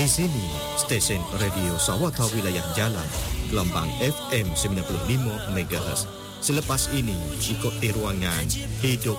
Di sini, stesen radio Sawata Wilayah Jalan, gelombang FM 95 MHz. Selepas ini, ikuti ruangan Hidup